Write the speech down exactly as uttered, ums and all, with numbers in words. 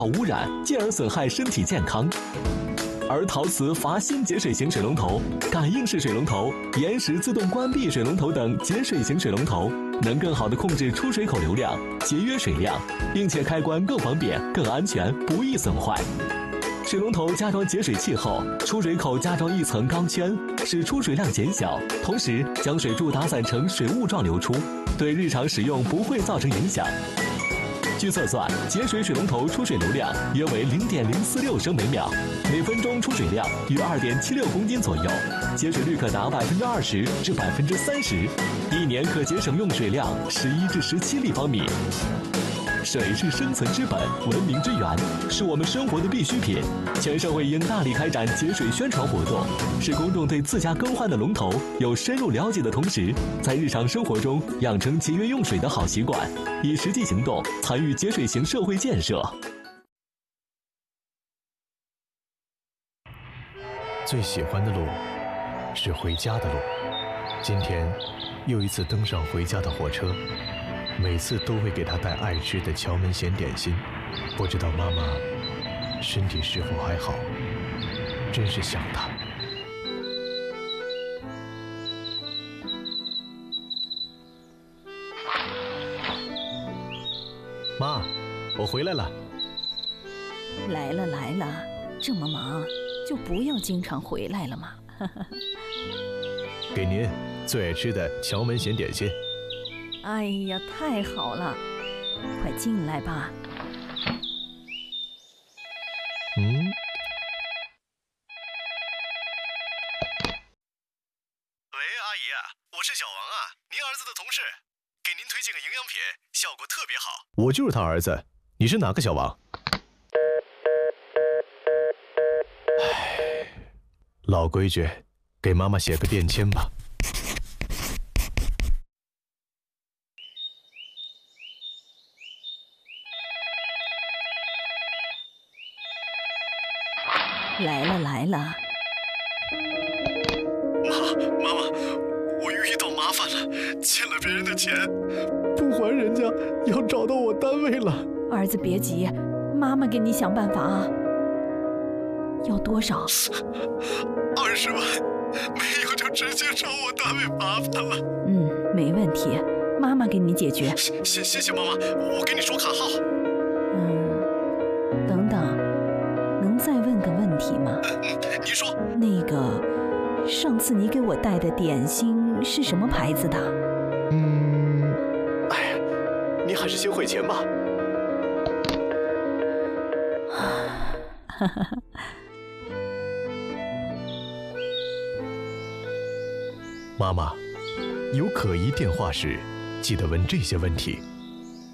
污染，进而损害身体健康。而陶瓷阀锌节水型水龙头、感应式水龙头、延时自动关闭水龙头等节水型水龙头，能更好地控制出水口流量，节约水量，并且开关更方便、更安全，不易损坏。水龙头加装节水器后，出水口加装一层钢圈，使出水量减小，同时将水柱打散成水雾状流出，对日常使用不会造成影响。据测算，节水水龙头出水流量约为零点零四六升每秒，每分钟出水量约二点七六公斤左右，节水率可达百分之二十至百分之三十，一年可节省用水量十一至十七立方米。水是生存之本，文明之源，是我们生活的必需品。全社会应大力开展节水宣传活动，使公众对自家更换的龙头有深入了解的同时，在日常生活中养成节约用水的好习惯，以实际行动参与节水型社会建设。 最喜欢的路是回家的路。今天又一次登上回家的火车，每次都会给他带爱吃的荞麦咸点心，不知道妈妈身体是否还好，真是想她。妈，我回来了。 来了来了，这么忙就不要经常回来了嘛。 给您最爱吃的荞麦咸点心。 哎呀，太好了，快进来吧。 嗯。 喂，阿姨，我是小王啊，您儿子的同事，给您推荐个营养品，效果特别好。 我就是他儿子，你是哪个小王？唉，老规矩，给妈妈写个便签吧。 来了来了， 妈，妈妈，我遇到麻烦了，欠了别人的钱， 不还人家，要找到我单位了。 儿子别急，妈妈给你想办法啊。要多少？ 二十万，没有就直接找我单位麻烦了。 嗯，没问题，妈妈给你解决。 谢谢谢妈妈，我给你说卡号。 嗯，等等，能再问个问题吗？ 嗯，你说。 那个，上次你给我带的点心是什么牌子的？ 嗯，哎呀，你还是先汇钱吧。 哈哈哈。 妈妈，有可疑电话时，记得问这些问题。